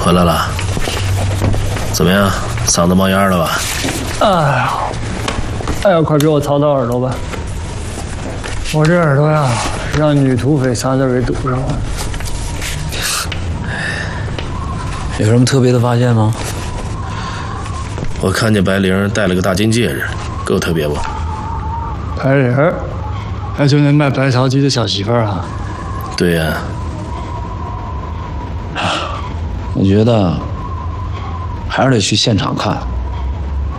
回来了，怎么样？嗓子冒烟了吧？ 哎呀，快给我掏掏耳朵吧！我这耳朵呀，让女土匪仨字给堵上了。 有什么特别的发现吗？ 我看见白灵戴了个大金戒指，够特别不？ 白灵儿，还就那卖白桃鸡的小媳妇儿啊？ 对呀。 我觉得还是得去现场看。